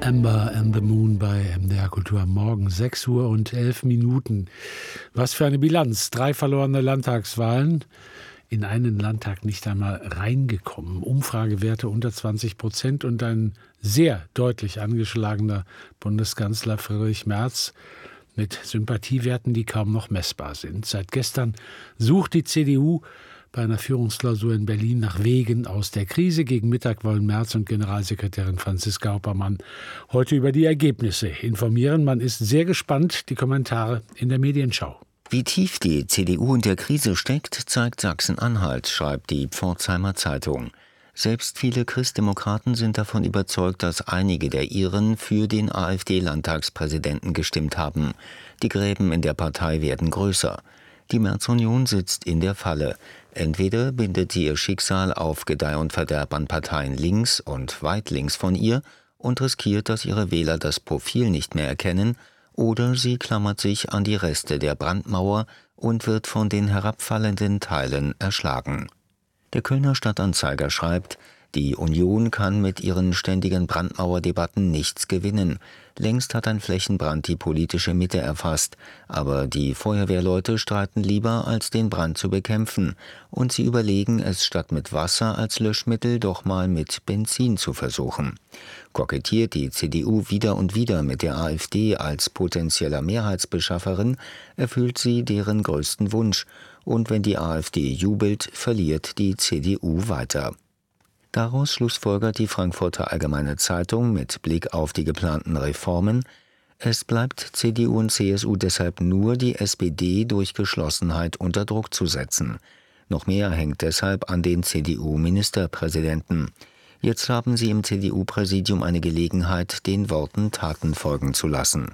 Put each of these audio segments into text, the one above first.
Amber and the Moon bei MDR Kultur am Morgen, 6 Uhr und 11 Minuten. Was für eine Bilanz. 3 verlorene Landtagswahlen, in einen Landtag nicht einmal reingekommen. Umfragewerte unter 20% und ein sehr deutlich angeschlagener Bundeskanzler Friedrich Merz mit Sympathiewerten, die kaum noch messbar sind. Seit gestern sucht die CDU bei einer Führungsklausur in Berlin nach Wegen aus der Krise. Gegen Mittag wollen Merz und Generalsekretärin Franziska Hoppermann heute über die Ergebnisse informieren. Man ist sehr gespannt. Die Kommentare in der Medienschau. Wie tief die CDU in der Krise steckt, zeigt Sachsen-Anhalt, schreibt die Pforzheimer Zeitung. Selbst viele Christdemokraten sind davon überzeugt, dass einige der Iren für den AfD-Landtagspräsidenten gestimmt haben. Die Gräben in der Partei werden größer. Die Merz-Union sitzt in der Falle. Entweder bindet sie ihr Schicksal auf Gedeih und Verderb an Parteien links und weit links von ihr und riskiert, dass ihre Wähler das Profil nicht mehr erkennen, oder sie klammert sich an die Reste der Brandmauer und wird von den herabfallenden Teilen erschlagen. Der Kölner Stadtanzeiger schreibt, die Union kann mit ihren ständigen Brandmauerdebatten nichts gewinnen. Längst hat ein Flächenbrand die politische Mitte erfasst, aber die Feuerwehrleute streiten lieber, als den Brand zu bekämpfen, und sie überlegen, es statt mit Wasser als Löschmittel doch mal mit Benzin zu versuchen. Kokettiert die CDU wieder und wieder mit der AfD als potenzieller Mehrheitsbeschafferin, erfüllt sie deren größten Wunsch, und wenn die AfD jubelt, verliert die CDU weiter. Daraus schlussfolgert die Frankfurter Allgemeine Zeitung mit Blick auf die geplanten Reformen: Es bleibt CDU und CSU deshalb nur, die SPD durch Geschlossenheit unter Druck zu setzen. Noch mehr hängt deshalb an den CDU-Ministerpräsidenten. Jetzt haben sie im CDU-Präsidium eine Gelegenheit, den Worten Taten folgen zu lassen.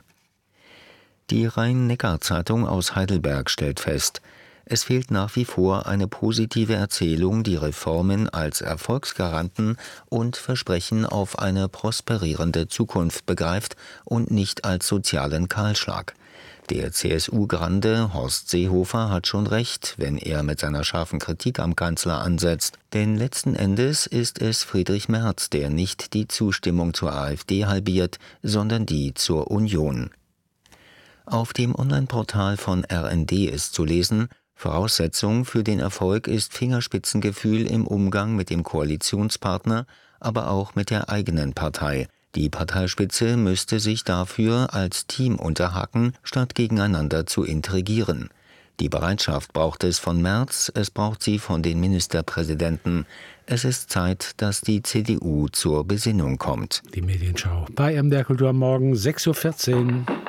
Die Rhein-Neckar-Zeitung aus Heidelberg stellt fest: Es fehlt nach wie vor eine positive Erzählung, die Reformen als Erfolgsgaranten und Versprechen auf eine prosperierende Zukunft begreift und nicht als sozialen Kahlschlag. Der CSU-Grande Horst Seehofer hat schon recht, wenn er mit seiner scharfen Kritik am Kanzler ansetzt. Denn letzten Endes ist es Friedrich Merz, der nicht die Zustimmung zur AfD halbiert, sondern die zur Union. Auf dem Online-Portal von RND ist zu lesen: Voraussetzung für den Erfolg ist Fingerspitzengefühl im Umgang mit dem Koalitionspartner, aber auch mit der eigenen Partei. Die Parteispitze müsste sich dafür als Team unterhaken, statt gegeneinander zu intrigieren. Die Bereitschaft braucht es von Merz, es braucht sie von den Ministerpräsidenten. Es ist Zeit, dass die CDU zur Besinnung kommt. Die Medienschau bei MDR Kultur am Morgen, 6:14 Uhr.